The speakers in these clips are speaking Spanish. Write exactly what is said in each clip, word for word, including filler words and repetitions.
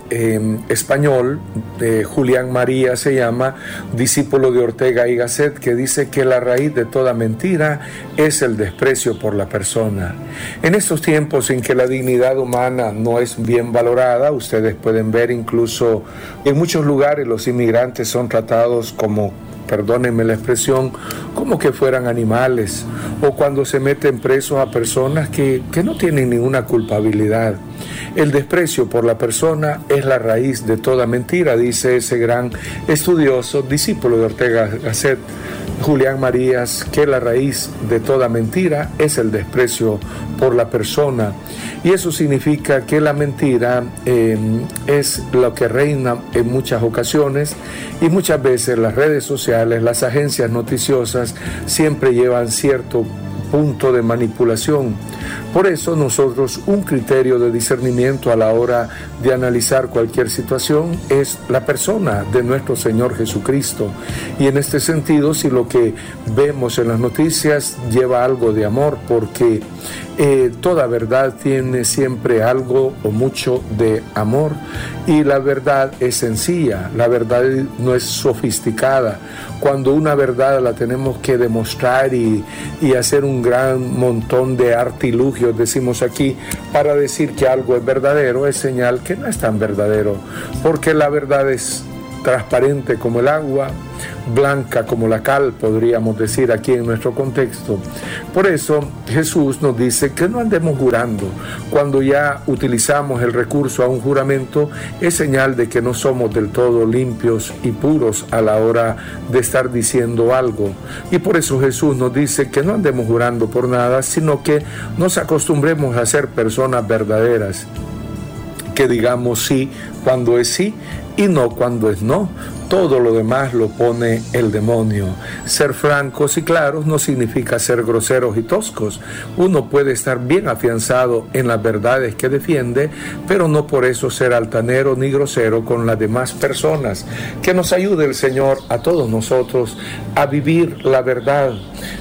eh, español, de Julián María se llama, discípulo de Ortega y Gasset, que dice que la raíz de toda mentira es el desprecio por la persona. En estos tiempos en que la dignidad humana no es bien valorada, ustedes pueden ver incluso en muchos lugares los inmigrantes son tratados como, perdónenme la expresión, como que fueran animales, o cuando se meten presos a personas que, que no tienen ninguna culpabilidad. El desprecio por la persona es la raíz de toda mentira, dice ese gran estudioso, discípulo de Ortega y Gasset, Julián Marías, que la raíz de toda mentira es el desprecio por la persona. Y eso significa que la mentira eh, es lo que reina en muchas ocasiones, y muchas veces las redes sociales, las agencias noticiosas siempre llevan cierto punto de manipulación. Por eso nosotros un criterio de discernimiento a la hora de analizar cualquier situación es la persona de nuestro Señor Jesucristo. Y en este sentido, si lo que vemos en las noticias lleva algo de amor, porque eh, toda verdad tiene siempre algo o mucho de amor, y la verdad es sencilla, la verdad no es sofisticada. Cuando una verdad la tenemos que demostrar y, y hacer un gran montón de artilugios, decimos aquí, para decir que algo es verdadero, es señal que no es tan verdadero, porque la verdad es transparente como el agua, blanca como la cal, podríamos decir aquí en nuestro contexto. Por eso Jesús nos dice que no andemos jurando. Cuando ya utilizamos el recurso a un juramento, es señal de que no somos del todo limpios y puros a la hora de estar diciendo algo. Y por eso Jesús nos dice que no andemos jurando por nada, sino que nos acostumbremos a ser personas verdaderas, que digamos sí cuando es sí y no cuando es no. Todo lo demás lo pone el demonio. Ser francos y claros no significa ser groseros y toscos. Uno puede estar bien afianzado en las verdades que defiende, pero no por eso ser altanero ni grosero con las demás personas. Que nos ayude el Señor a todos nosotros a vivir la verdad.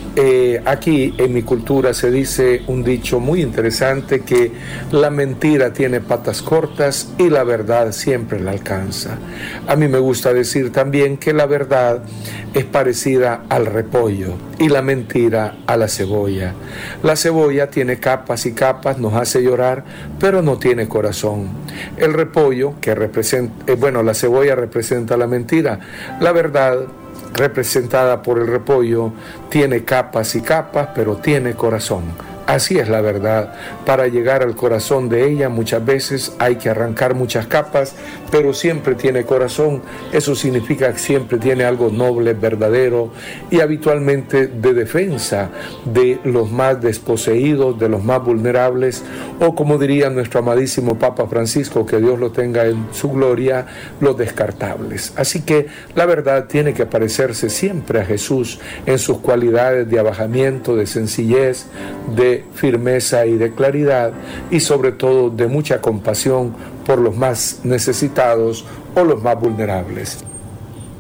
Eh, aquí en mi cultura se dice un dicho muy interesante, que la mentira tiene patas cortas y la verdad siempre la alcanza. A mí me gusta decir también que la verdad es parecida al repollo y la mentira a la cebolla. La cebolla tiene capas y capas, nos hace llorar, pero no tiene corazón. El repollo, que representa, eh, bueno, la cebolla representa la mentira. La verdad, representada por el repollo, tiene capas y capas, pero tiene corazón. Así es la verdad. Para llegar al corazón de ella muchas veces hay que arrancar muchas capas, pero siempre tiene corazón. Eso significa que siempre tiene algo noble, verdadero y habitualmente de defensa de los más desposeídos, de los más vulnerables, o como diría nuestro amadísimo Papa Francisco, que Dios lo tenga en su gloria, los descartables. Así que la verdad tiene que parecerse siempre a Jesús en sus cualidades de abajamiento, de sencillez, de firmeza y de claridad, y sobre todo de mucha compasión por los más necesitados o los más vulnerables.